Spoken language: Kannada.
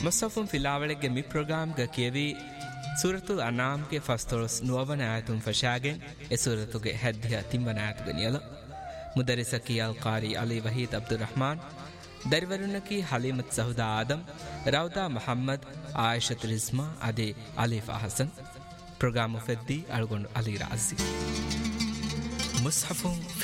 ಮುಸ್ಹಫುಂ ಫಿಲಾವಳೆಗೆ ಮಿ ಪ್ರೋಗ್ರಾಮ್ಗೆ ಕೇವಿ ಸೂರತುಲ್ ಅನಾಮ್ಗೆ ಫಸ್ತೊಳಸ್ ನುವವನ ಆಯತುಂ ಫಶಾಗೆನ್ ಎ ಸೂರತುಗೆ ಹೆದ್ದಿಯ ತಿಂಬನ ಆಯತುಗೆ ನಿಯಲ ಮುದರಿಸಕಿ ಅಲ್ ಕಾರಿ ಅಲಿ ವಹೀದ್ ಅಬ್ದುರ್ ರಹಮಾನ್ ದರಿವರುನಕಿ ಹಲೀಮತ್ ಸಹುದಾ ಆದಮ್ ರೌದಾ ಮೊಹಮ್ಮದ್ ಆಯಿಷತ್ ರಿಜ್ಮಾ ಅದೇ ಅಲೀಫಾ ಹಸನ್ ಪ್ರೋಗ್ರಾಮು ಫೆದ್ದಿ ಅಳಗೊಂಡು ಅಲಿ ರಾಜಿ ಮುಸ್ಹಫುಂ